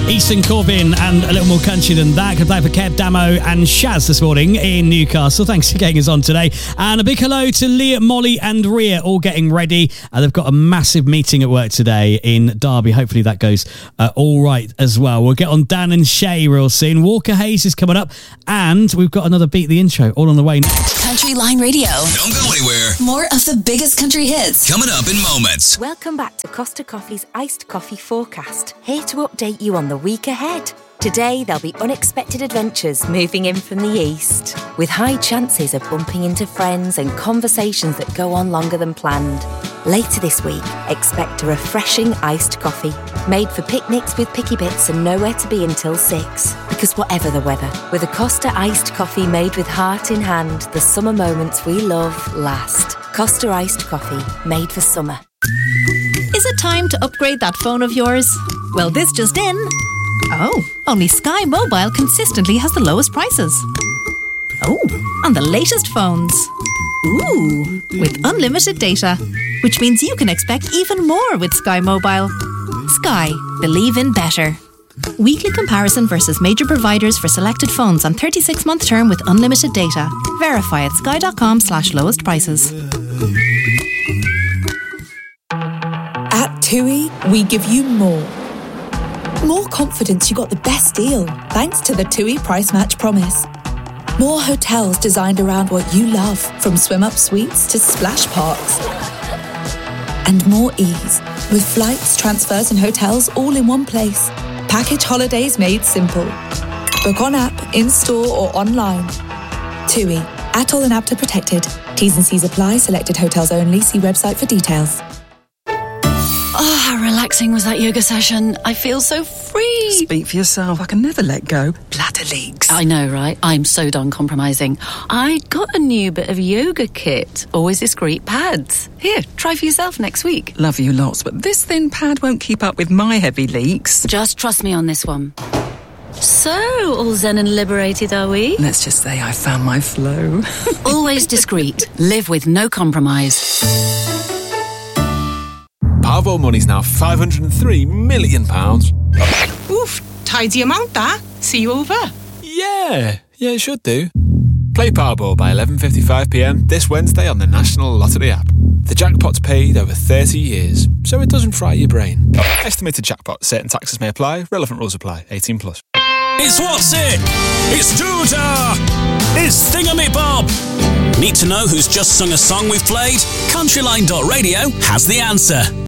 Easton Corbin and a little more country than that. Could play for Kev, Damo and Shaz this morning in Newcastle. Thanks for getting us on today. And a big hello to Leah, Molly and Ria, all getting ready. They've got a massive meeting at work today in Derby. Hopefully that goes all right as well. We'll get on Dan and Shay real soon. Walker Hayes is coming up. And we've got another Beat the Intro all on the way. Country Line Radio. Don't go anywhere. More of the biggest country hits. Coming up in moments. Welcome back to Costa Coffee's Iced Coffee Forecast. Here to update you on the week ahead. Today, there'll be unexpected adventures moving in from the east, with high chances of bumping into friends and conversations that go on longer than planned. Later this week, expect a refreshing iced coffee, made for picnics with picky bits and nowhere to be until 6. Because whatever the weather, with a Costa iced coffee made with heart in hand, the summer moments we love last. Costa iced coffee, made for summer. Is it time to upgrade that phone of yours? Well, this just in. Oh, only Sky Mobile consistently has the lowest prices. Oh, on the latest phones. Ooh, with unlimited data, which means you can expect even more with Sky Mobile. Sky, believe in better. Weekly comparison versus major providers for selected phones on 36-month term with unlimited data. Verify at sky.com/lowest prices. At TUI, we give you more. More confidence you got the best deal, thanks to the TUI Price Match Promise. More hotels designed around what you love, from swim-up suites to splash parks. And more ease, with flights, transfers and hotels all in one place. Package holidays made simple. Book on app, in-store or online. TUI, ATOL and APTA protected. T's and C's apply, selected hotels only. See website for details. Oh, how relaxing was that yoga session. I feel so free. Speak for yourself. I can never let go. Bladder leaks. I know, right? I'm so done compromising. I got a new bit of yoga kit. Always discreet pads. Here, try for yourself next week. Love you lots, but this thin pad won't keep up with my heavy leaks. Just trust me on this one. So, all zen and liberated, are we? Let's just say I found my flow. Always discreet. Live with no compromise. Powerball money's now £503 million. Oof, tidy amount that. See you over. Yeah, it should do. Play Powerball by 11:55pm this Wednesday on the National Lottery app. The jackpot's paid over 30 years, so it doesn't fry your brain. Estimated jackpot. Certain taxes may apply. Relevant rules apply. 18+. It's What's It? It's Doodah! It's Thingamabob! Need to know who's just sung a song we've played? Countryline.radio has the answer.